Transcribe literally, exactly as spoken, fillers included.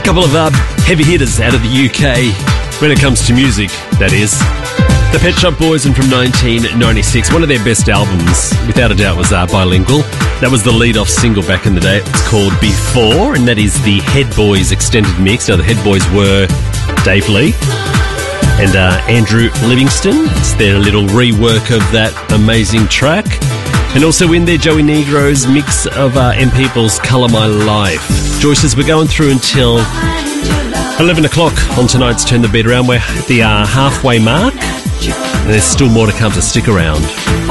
couple of uh, heavy hitters out of the U K when it comes to music, that is. The Pet Shop Boys, and from nineteen ninety-six, one of their best albums, without a doubt, was uh, Bilingual. That was the lead-off single back in the day. It's called Before, and that is the Head Boys extended mix. Now, the Head Boys were Dave Lee and uh, Andrew Livingston. It's their little rework of that amazing track. And also in there, Joey Negro's mix of uh, M People's Colour My Life. Joyce, we're going through until eleven o'clock on tonight's Turn the Beat Around. We're at the uh, halfway mark. And there's still more to come, to stick around.